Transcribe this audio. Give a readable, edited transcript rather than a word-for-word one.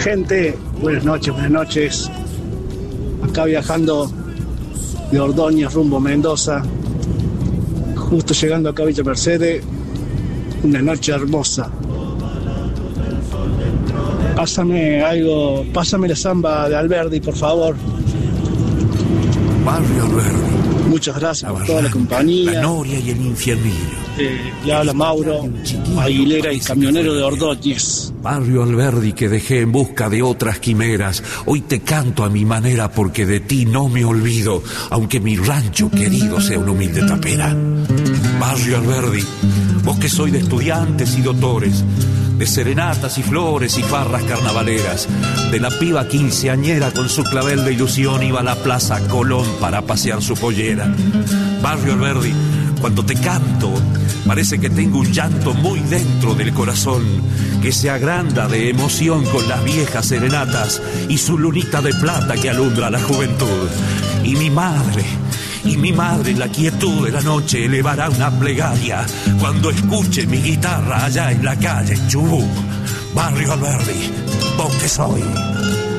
Gente, buenas noches. Acá viajando de Ordóñez rumbo a Mendoza, justo llegando acá a Villa Mercedes, una noche hermosa. Pásame la samba de Alberdi, por favor. Barrio Alberdi. Muchas gracias por toda la compañía. La Noria y el Infiernillo. Le habla Mauro Aguilera y camionero de Ordóñez. Barrio Alberdi que dejé en busca de otras quimeras. Hoy te canto a mi manera porque de ti no me olvido, aunque mi rancho querido sea una humilde tapera. Barrio Alberdi, vos que sois de estudiantes y doctores, de serenatas y flores y farras carnavaleras, de la piba quinceañera con su clavel de ilusión iba a la Plaza Colón para pasear su pollera. Barrio Alberdi, cuando te canto, parece que tengo un llanto muy dentro del corazón, que se agranda de emoción con las viejas serenatas y su lunita de plata que alumbra la juventud. Y mi madre, en la quietud de la noche, elevará una plegaria cuando escuche mi guitarra allá en la calle Chubut. Barrio Alberdi, vos que soy.